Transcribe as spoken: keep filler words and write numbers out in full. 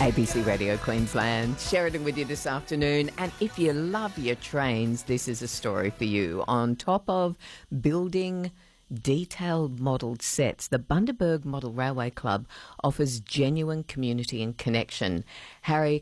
A B C Radio Queensland, Sheridan with you this afternoon. And if you love your trains, this is a story for you. On top of building detailed modelled sets, the Bundaberg Model Railway Club offers genuine community and connection. Harry